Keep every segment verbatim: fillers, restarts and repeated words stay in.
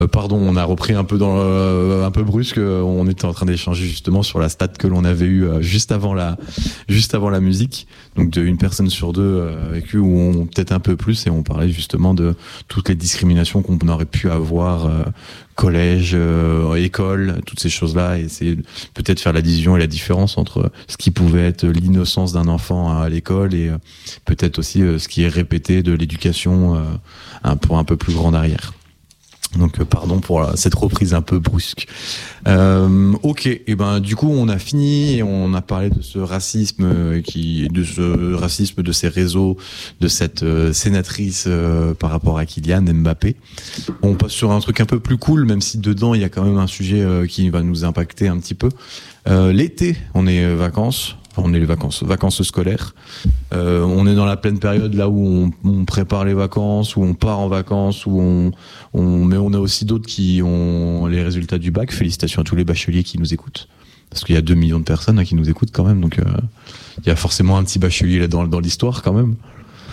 Euh, pardon, on a repris un peu dans le, un peu brusque. On était en train d'échanger justement sur la stat que l'on avait eue euh, juste avant la, juste avant la musique. Donc de une personne sur deux euh, avec eux, ou on, peut-être un peu plus, et on parlait justement de toutes les discriminations qu'on aurait pu avoir, euh, collège, euh, école, toutes ces choses-là, et c'est peut-être faire la division et la différence entre ce qui pouvait être l'innocence d'un enfant à l'école et euh, peut-être aussi euh, ce qui est répété de l'éducation euh, un, pour un peu plus grande arrière. Donc euh, pardon pour la, cette reprise un peu brusque. Euh, ok, et ben du coup on a fini et on a parlé de ce racisme euh, qui, de ce racisme de ces réseaux, de cette euh, sénatrice euh, par rapport à Kylian Mbappé. On passe sur un truc un peu plus cool, même si dedans il y a quand même un sujet euh, qui va nous impacter un petit peu. Euh, l'été, on est euh, vacances. Enfin, on est les vacances, vacances scolaires. Euh, on est dans la pleine période là où on, on prépare les vacances, où on part en vacances, où on, on, mais on a aussi d'autres qui ont les résultats du bac. Félicitations à tous les bacheliers qui nous écoutent, parce qu'il y a deux millions de personnes hein, qui nous écoutent quand même. Donc euh, il y a forcément un petit bachelier là dans, dans l'histoire quand même.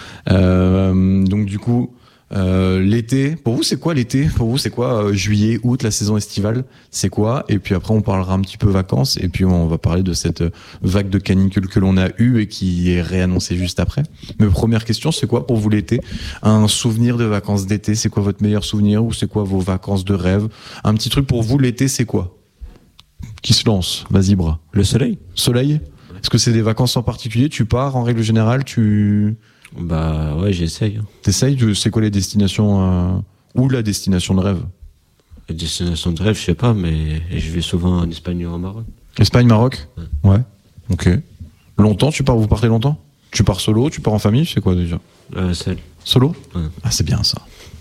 Euh, donc du coup. Euh, l'été, pour vous c'est quoi l'été ? Pour vous c'est quoi euh, juillet, août, la saison estivale ? C'est quoi ? Et puis après on parlera un petit peu vacances et puis on va parler de cette vague de canicule que l'on a eue et qui est réannoncée juste après. Mais première question, c'est quoi pour vous l'été ? Un souvenir de vacances d'été, c'est quoi votre meilleur souvenir ou c'est quoi vos vacances de rêve ? Un petit truc pour vous l'été, c'est quoi ? Qui se lance ? Vas-y Bras. Le soleil. Soleil ? Est-ce que c'est des vacances en particulier ? Tu pars en règle générale ? Tu... Bah ouais, j'essaye. T'essayes, c'est quoi les destinations euh, ou la destination de rêve ? La destination de rêve, je sais pas, mais je vais souvent en Espagne ou au Maroc. Espagne, Maroc ? Ouais. Ouais. Ok. Longtemps, tu pars, vous partez longtemps ? Tu pars solo, tu pars en famille, c'est quoi déjà ? Euh, seul. Solo ? Ouais. Ah, c'est bien ça.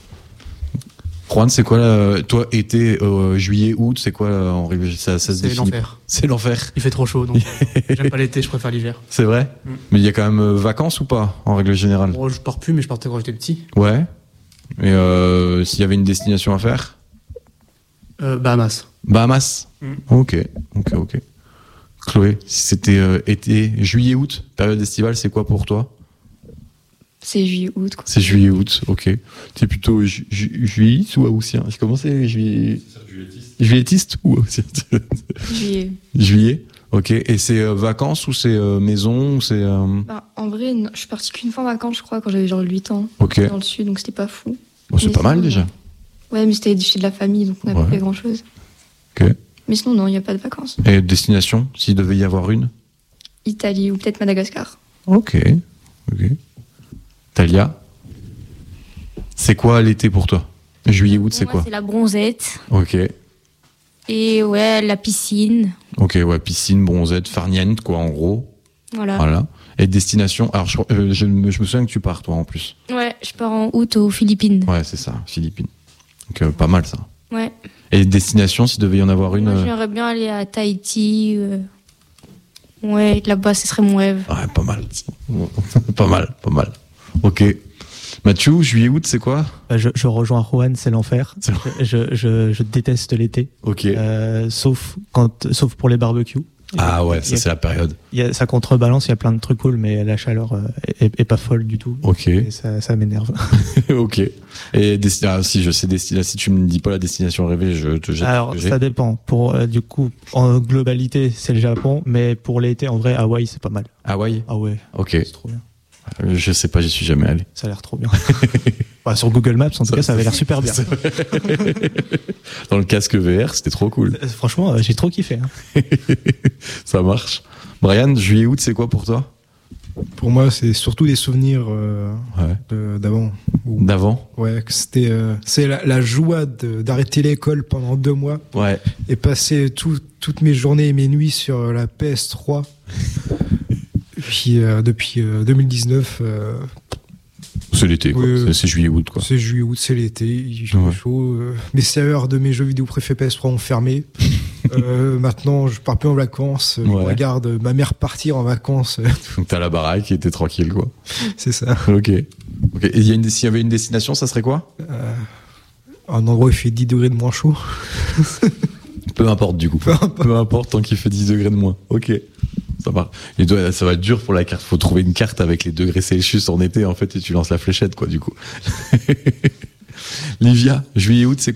Juan, c'est quoi là, toi, été, euh, juillet, août, c'est quoi là, en règle ça, ça se C'est définit. l'enfer. C'est l'enfer. Il fait trop chaud, donc euh, j'aime pas l'été, je préfère l'hiver. C'est vrai ? Mm. Mais il y a quand même euh, vacances ou pas, en règle générale ? Bon, je pars plus, mais je partais quand j'étais petit. Ouais. Et euh, s'il y avait une destination à faire ? Euh, Bahamas. Bahamas ? Mm. Ok, ok, ok. Chloé, si c'était euh, été, juillet, août, période estivale, c'est quoi pour toi ? C'est juillet-août, quoi. C'est juillet-août, ok. T'es plutôt ju- ju- juilletiste ou haussien ? J'ai commencé juillet... Juillettiste ou haussien ? Juillet. Juillet, ok. Et c'est euh, vacances ou c'est euh, maison ou c'est... euh, Bah, en vrai, non, je suis partie qu'une fois en vacances, je crois, quand j'avais genre huit ans. Ok. Dans le sud, donc c'était pas fou. Bon, c'est Mais pas mal sinon, déjà. Ouais, mais c'était chez de la famille, donc on n'a Ouais. pas fait grand-chose. Ok. Mais sinon, non, il n'y a pas de vacances. Et destination, s'il devait y avoir une ? Italie ou peut-être Madagascar. Ok, ok. Talia, c'est quoi l'été pour toi ? Juillet-août, c'est Moi, quoi ? C'est la bronzette. Ok. Et ouais, la piscine. Ok, ouais, piscine, bronzette, farniente, quoi, en gros. Voilà. Voilà. Et destination, alors je, euh, je, me- je me souviens que tu pars, toi, en plus. Ouais, je pars en août aux Philippines. Ouais, c'est ça, Philippines. Donc, euh, pas mal, ça. Ouais. Et destination, s'il devait y en avoir une... Moi, euh, j'aimerais bien aller à Tahiti. euh. Ouais, là-bas, ce serait mon rêve. Ouais, pas mal. Pas mal, pas mal. Ok. Mathieu, juillet-août, c'est quoi ? Euh, Je, je rejoins Juan, c'est l'enfer. C'est Je, je, je déteste l'été, Ok. euh, sauf quand, sauf pour les barbecues. Ah ouais, ça Il y a- c'est la période. il y a, ça contrebalance, il y a plein de trucs cool, mais la chaleur euh, est, est pas folle du tout. Ok. Et ça, ça m'énerve. Ok. Et desti- ah, si je sais destination, si tu me dis pas la destination rêvée, je te jette. Alors, ce que j'ai. ça dépend. Pour euh, du coup, en globalité, c'est le Japon, mais pour l'été, en vrai, Hawaï, c'est pas mal. Hawaï. Ah ouais, Ok. c'est trop bien. Euh, Je sais pas, j'y suis jamais allé. Ça a l'air trop bien. Bah, sur Google Maps, en tout cas, ça avait l'air super bien. Dans le casque V R, c'était trop cool. Euh, Franchement, euh, j'ai trop kiffé. Hein. Ça marche. Brian, juillet-août, c'est quoi pour toi ? Pour moi, c'est surtout des souvenirs euh, Ouais. de- d'avant. Où- D'avant ? Ouais, que c'était euh, c'est la, la joie de- d'arrêter l'école pendant deux mois Ouais. et passer tout- toutes mes journées et mes nuits sur la P S trois. Puis euh, depuis euh, deux mille dix-neuf, euh, C'est l'été, quoi. Oui, C'est- c'est juillet-août, quoi. c'est juillet, août, c'est l'été, il fait Ouais. chaud. euh, mes serveurs de mes jeux vidéo préférés P S trois ont fermé. Euh, maintenant, je pars plus en vacances. Je Ouais. regarde ma mère partir en vacances. Donc t'as la baraque et t'es tranquille, quoi. C'est ça. Ok. Ok. Et il y a une, s'il y avait une destination, ça serait quoi ? Euh, un endroit où il fait dix degrés de moins chaud. Peu importe, du coup. Peu importe. Peu importe, tant qu'il fait dix degrés de moins. Ok. Ça va. Et toi, ça va être dur pour la carte. Faut trouver une carte avec les degrés Celsius en été, en fait, et tu lances la fléchette, quoi, du coup. Livia, juillet-août, c'est quoi ?